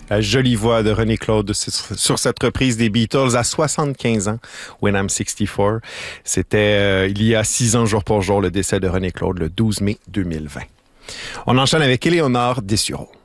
La jolie voix de René Claude sur cette reprise des Beatles à 75 ans, When I'm 64. C'était il y a 6 ans, jour pour jour, le décès de René Claude, le 12 mai 2020. On enchaîne avec Éléonore Dessureau.